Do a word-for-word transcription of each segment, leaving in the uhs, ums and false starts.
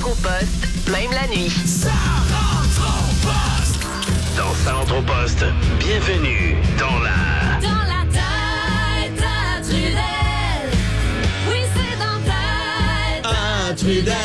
rentre au poste, même la nuit. Ça rentre au poste. Dans Ça rentre au poste, bienvenue dans la... Dans la tête à Trudel. Oui, c'est dans ta tête à Trudel.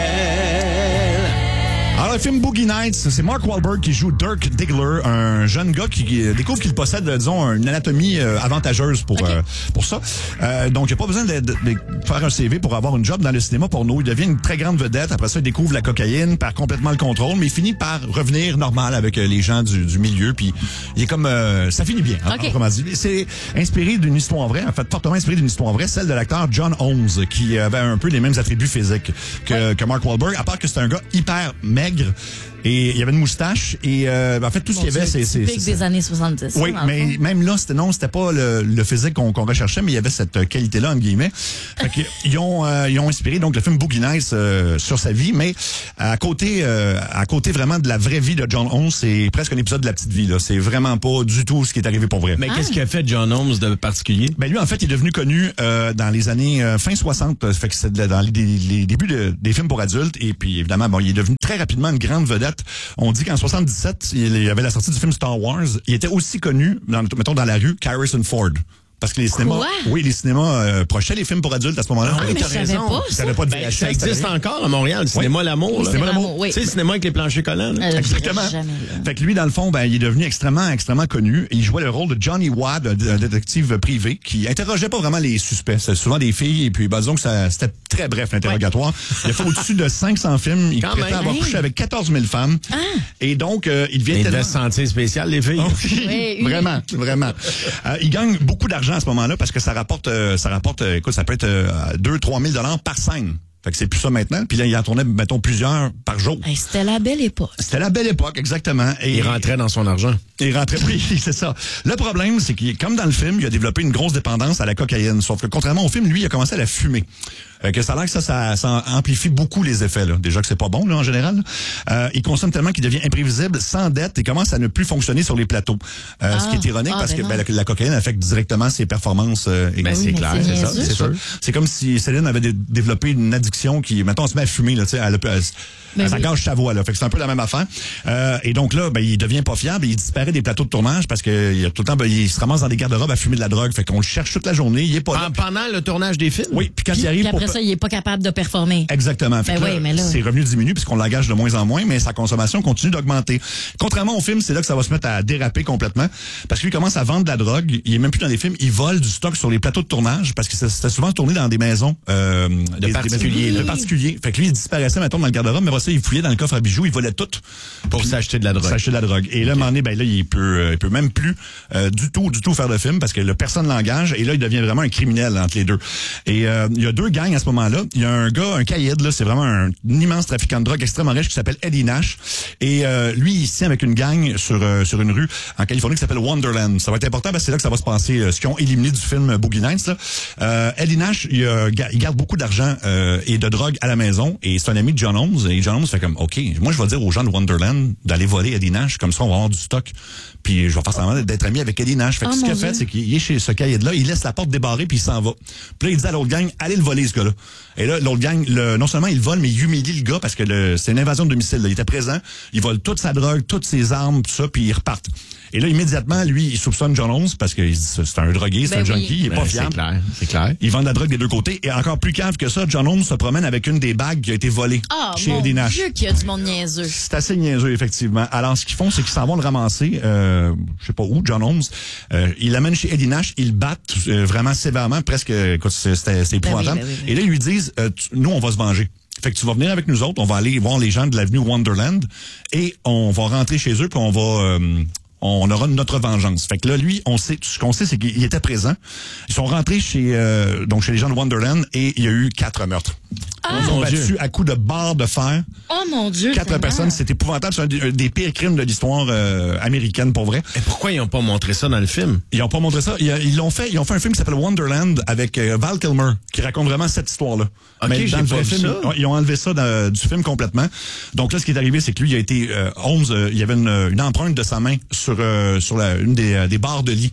Alors, le film Boogie Nights, c'est Mark Wahlberg qui joue Dirk Diggler, un jeune gars qui découvre qu'il possède, disons, une anatomie euh, avantageuse pour okay. euh, pour ça. Euh, donc, il n'y a pas besoin de, de, de faire un C V pour avoir une job dans le cinéma porno. Il devient une très grande vedette. Après ça, il découvre la cocaïne, perd complètement le contrôle, mais il finit par revenir normal avec euh, les gens du, du milieu. Puis, il est comme... Euh, ça finit bien, hein, okay. comment dire. C'est inspiré d'une histoire vraie, en fait, fortement inspiré d'une histoire vraie, celle de l'acteur John Holmes, qui avait un peu les mêmes attributs physiques que, ouais. que Mark Wahlberg, à part que c'est un gars hyper maigre. Et il y avait une moustache et euh, en fait tout ce qu'il y avait c'est c'est typique des années soixante-dix. Oui, mais même là c'était non, c'était pas le, le physique qu'on qu'on recherchait, mais il y avait cette qualité là entre guillemets. Fait que, ils ont euh, ils ont inspiré donc le film Boogie Nights euh, sur sa vie, mais à côté euh, à côté vraiment de la vraie vie de John Holmes, c'est presque un épisode de La Petite Vie là, c'est vraiment pas du tout ce qui est arrivé pour vrai. Mais ah. qu'est-ce qu'il a fait John Holmes de particulier? Ben lui en fait, il est devenu connu euh, dans les années euh, fin soixante, fait que c'est dans les, les débuts de, des films pour adultes et puis évidemment bon, il est devenu très rapidement une grande vedette. On dit qu'en soixante-dix-sept, il y avait la sortie du film Star Wars. Il était aussi connu, dans, mettons, dans la rue, qu'Harrison Ford. Parce que les cinémas, Quoi? oui, les cinémas euh, prochaient les films pour adultes à ce moment-là. Ah, mais je savais pas ça. Ça, pas de ben, ça existe encore à Montréal, le cinéma oui. L'amour. Le cinéma L'amour, oui. Tu sais, le cinéma avec les planchers collants. Euh, Exactement. Fait que lui, dans le fond, ben, il est devenu extrêmement, extrêmement connu. Il jouait le rôle de Johnny Wadd, un détective privé, qui interrogeait pas vraiment les suspects. C'était souvent des filles, et puis, ben, disons que ça, c'était très bref, l'interrogatoire. Ouais. Il a fait au-dessus de cinq cents films. Il prétend avoir couché avec quatorze mille femmes. Ah. Et donc, euh, il devient il tellement... devait se sentir spécial, les filles. Oh, oui, oui. Vraiment, vraiment. euh, il gagne beaucoup d'argent à ce moment-là parce que ça rapporte, euh, ça rapporte, euh, écoute, ça peut être euh, deux, trois mille dollars par scène. Fait que c'est plus ça maintenant. Puis là, il en tournait, mettons, plusieurs par jour. Hey, c'était la belle époque. C'était la belle époque, exactement. Et il rentrait dans son argent. Il rentrait, oui, c'est ça. Le problème, c'est qu'il, comme dans le film, il a développé une grosse dépendance à la cocaïne. Sauf que contrairement au film, lui, il a commencé à la fumer. Euh, que ça a l'air que ça, ça, ça amplifie beaucoup les effets, là. Déjà que c'est pas bon, là, en général. Euh, il consomme tellement qu'il devient imprévisible, sans dette, et commence à ne plus fonctionner sur les plateaux. Euh, ah, ce qui est ironique, ah, parce ben que ben, la, la cocaïne affecte directement ses performances. Euh, ben, c'est oui, clair, c'est, c'est ça. C'est, ça. C'est comme si Céline avait dé- développé une addiction qui, mettons, on se met à fumer, là, tu sais, elle, elle, elle, ben ça oui. gâche sa voix, là. Fait que c'est un peu la même affaire. Euh, et donc là, ben, il devient pas fiable, et il disparaît des plateaux de tournage parce que il a tout le temps, ben, il se ramasse dans des garde-robes à fumer de la drogue. Fait qu'on le cherche toute la journée, il est pas là. Pendant le tournage des films? Oui, puis quand puis, il arrive puis après pour... ça, il est pas capable de performer. Exactement. Fait ben que oui, là, mais là... ses revenus diminuent puisqu'on l'engage de moins en moins, mais sa consommation continue d'augmenter. Contrairement au film, c'est là que ça va se mettre à déraper complètement parce qu'il commence à vendre de la drogue. Il est même plus dans les films. Il vole du stock sur les plateaux de tournage parce que c'était souvent tourné dans des maisons euh, de des, particuliers. Des, de particuliers. Fait que lui, il disparaissait, mettons, dans le garde-robe, mais après ça, il fouillait dans le coffre à bijoux, il volait tout. Pour s'acheter de la drogue. S'acheter de la drogue. Et là, à un moment donné, ben là, il peut, euh, il peut même plus euh, du tout, du tout faire de film parce que le personne l'engage et là, il devient vraiment un criminel entre les deux. Et euh, il y a deux gangs à ce moment-là. Il y a un gars, un caïd, là, c'est vraiment un, un immense trafiquant de drogue extrêmement riche qui s'appelle Eddie Nash. Et euh, lui, il se tient avec une gang sur euh, sur une rue en Californie qui s'appelle Wonderland. Ça va être important parce que c'est là que ça va se passer. Euh, ce qu'ils ont éliminé du film Boogie Nights, là. Euh, Eddie Nash, il, euh, il garde beaucoup d'argent euh, et de drogue à la maison et c'est un ami de John Holmes. Et John Holmes fait comme, OK, moi, je vais dire aux gens de Wonderland d'aller voler Eddie Nash, comme ça on va avoir du stock. Puis je vais faire semblant d'être ami avec Eddie Nash. Fait que oh ce qu'il a fait, c'est qu'il est chez ce caïd-là, il laisse la porte débarrée puis il s'en va. Puis là, il dit à l'autre gang, allez le voler ce gars-là. Et là, l'autre gang, le, non seulement il vole, mais il humilie le gars parce que le, c'est une invasion de domicile. Là. Il était présent, il vole toute sa drogue, toutes ses armes, tout ça, puis il repart. Et là, immédiatement, lui, il soupçonne John Holmes parce que c'est un drogué, c'est ben un junkie, oui. il est ben, pas fiable. C'est clair, c'est clair. Il vend de la drogue des deux côtés. Et encore plus cave que ça, John Holmes se promène avec une des bagues qui a été volée oh, chez Eddie Nash. Dieu qu'il y a du monde niaiseux. C'est assez niaiseux, effectivement. Alors, ce qu'ils font, c'est qu'ils s'en vont le ramasser, euh, je sais pas où, John Holmes. Euh, ils l'amènent chez Eddie Nash, ils le battent euh, vraiment sévèrement, presque, écoute, c'était, c'était épouvantable. Ben oui, ben oui, ben oui. Et là, ils lui disent, euh, tu, nous, on va se venger. Fait que tu vas venir avec nous autres, on va aller voir les gens de l'avenue Wonderland et on va rentrer chez eux puis on va... Euh, on aura notre vengeance. Fait que là, lui, on sait, ce qu'on sait, c'est qu'il était présent. Ils sont rentrés chez, euh, donc chez les gens de Wonderland et il y a eu quatre meurtres. Ah, Ils ont battu à coups de barre de fer. Oh mon Dieu. Quatre personnes, c'est épouvantable. C'est un des, un des pires crimes de l'histoire euh, américaine, pour vrai. Et pourquoi ils n'ont pas montré ça dans le film? Ils n'ont pas montré ça. Ils, ils l'ont fait. Ils ont fait un film qui s'appelle Wonderland avec euh, Val Kilmer, qui raconte vraiment cette histoire-là. Ok, mais dans j'ai le pas vrai vu film, ça. Ils, ils ont enlevé ça dans, du film complètement. Donc là, ce qui est arrivé, c'est que lui, il a été euh, Holmes. Euh, il y avait une, une empreinte de sa main sur euh, sur la, une des, des barres de lit, ce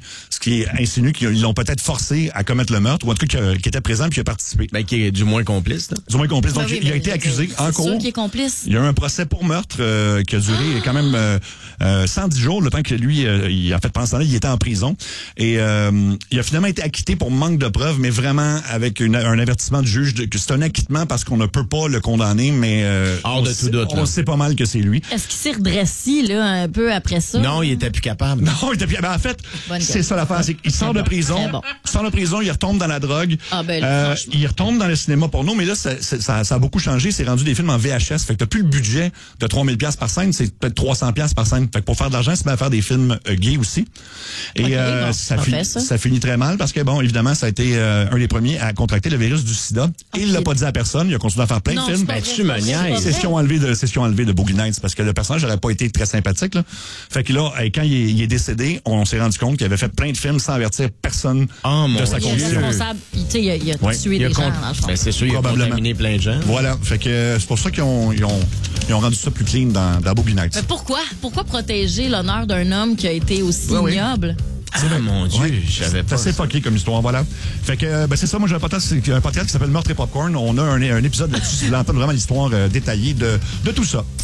qui insinue qu'ils l'ont peut-être forcé à commettre le meurtre, ou en tout cas qui, qui était présent puis qui a participé. Ben, qui est du moins complice, là. Du moins complice. Donc, Ben oui, il a mais été accusé en C'est cours. sûr qu'il est complice. Il y a eu un procès pour meurtre euh, qui a duré quand même euh, euh, cent dix jours, le temps que lui, euh, il a fait pendant ce temps-là, il était en prison. Et euh, il a finalement été acquitté pour manque de preuves, mais vraiment avec une, un avertissement du juge de, que c'est un acquittement parce qu'on ne peut pas le condamner, mais euh, Hors on de tout sait, doute, on là. sait pas mal que c'est lui. Est-ce qu'il s'est redressé, là, un peu après ça? Non, il était plus capable. Non, il était bien. Ben, en fait, Bonne c'est gueule. ça l'affaire. C'est qu'il sort de bon, prison. très bon. Il sort de prison, il retombe dans la drogue. Ah, ben, là, Euh, franchement. il retombe dans le cinéma porno, mais là, ça, ça, ça, ça a beaucoup changé. C'est rendu des films en V H S. Fait que t'as plus le budget de trois mille dollars par scène. C'est peut-être trois cents dollars par scène. Fait que pour faire de l'argent, c'est bien faire des films euh, gays aussi. Et Ok, euh, bon, ça, parfait, finit, ça. ça finit très mal parce que, bon, évidemment, ça a été euh, un des premiers à contracter le virus du sida. Il l'a pas dit à personne. Il a continué à faire plein Non, de films. c'est pas Ben, vrai, tu me c'est pas niaises. C'est ce qu'ils ont enlevé de, c'est ce qu'ils ont enlevé de Boogie Nights parce que le personnage n'aurait pas été très sympathique, là. Fait que là, hey, quand il est, il est décédé, on s'est rendu compte qu'il avait fait plein de films sans avertir personne Oh, mon de sa Il est Dieu. condition. responsable. Il, tu sais, il a, il a Ouais. tué Il a des gens, con- dans le fond. Ben, c'est sûr, il a Probablement. contaminé plein de gens. Voilà. Fait que euh, c'est pour ça qu'ils ont, ils ont, ils ont rendu ça plus clean dans, dans Boogie Nights. Mais pourquoi? Pourquoi protéger l'honneur d'un homme qui a été aussi Ouais, oui. ignoble? Ah, mon Dieu, Ouais. j'avais C'est pas. assez fucké comme histoire, voilà. Fait que, euh, ben c'est ça, moi j'ai un podcast, c'est un podcast qui s'appelle Meurtre et Popcorn. On a un, un épisode là-dessus, qui entend vraiment l'histoire euh, détaillée de, de tout ça.